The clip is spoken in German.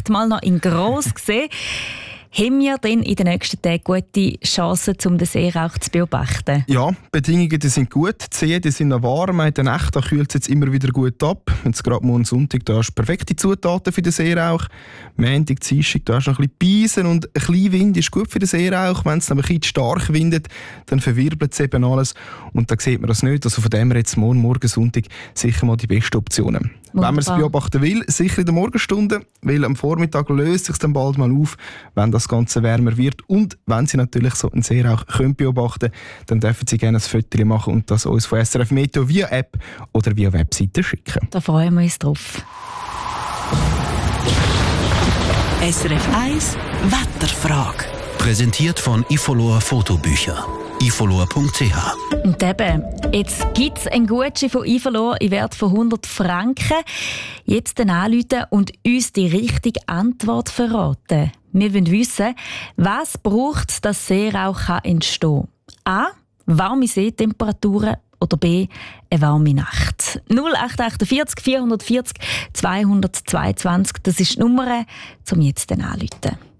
vielleicht mal noch in gross gesehen. Haben wir denn in den nächsten Tagen gute Chancen, um den Seerauch zu beobachten? Ja, die Bedingungen die sind gut, die Seen die sind noch warm, in der Nacht da kühlt es jetzt immer wieder gut ab. Jetzt gerade morgen Sonntag, da hast du perfekte Zutaten für den Seerauch. Montag, Dienstag, da hast du noch ein bisschen Beisen und ein bisschen Wind ist gut für den Seerauch. Wenn es dann ein bisschen stark windet, dann verwirbelt es eben alles und dann sieht man das nicht. Also von dem her jetzt morgen Sonntag sicher mal die besten Optionen. Wunderbar. Wenn man es beobachten will, sicher in der Morgenstunde, weil am Vormittag löst sich dann bald mal auf, wenn das Ganze wärmer wird. Und wenn Sie natürlich so einen Seerauch beobachten können, dann dürfen Sie gerne ein Foto machen und das uns von SRF Meteo via App oder via Webseite schicken. Da freuen wir uns drauf. SRF 1 Wetterfrage. Präsentiert von Ifolor Fotobücher. ifolor.ch. Und eben, jetzt gibt es einen Gutschein von Ifolor in Wert von 100 Franken. Jetzt dann anrufen und uns die richtige Antwort verraten. Wir wollen wissen, was braucht, dass Seerauch entstehen kann. A. Warme Seetemperaturen oder B. Eine warme Nacht. 0848 440 222, das ist die Nummer, zum jetzt dann anrufen.